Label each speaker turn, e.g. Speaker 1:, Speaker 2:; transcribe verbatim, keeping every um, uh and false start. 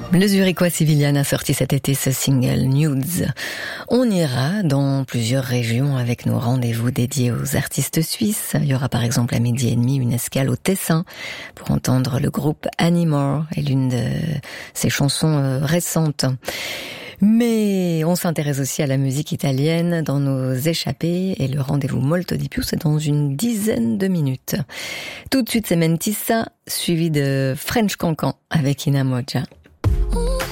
Speaker 1: Le Zurichois Civilian a sorti cet été ce single Nudes. On ira dans plusieurs régions avec nos rendez-vous dédiés aux artistes suisses. Il y aura par exemple à midi et demi une escale au Tessin pour entendre le groupe Anymore et l'une de ses chansons récentes. Mais on s'intéresse aussi à la musique italienne dans nos échappées et le rendez-vous Molto di più c'est dans une dizaine de minutes. Tout de suite c'est Mentissa suivi de French Cancan avec Ina Moja.